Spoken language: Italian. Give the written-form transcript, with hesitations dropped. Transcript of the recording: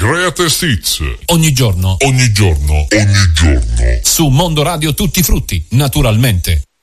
Greatest Hits. Ogni giorno. Ogni giorno. Su Mondo Radio Tutti Frutti, naturalmente.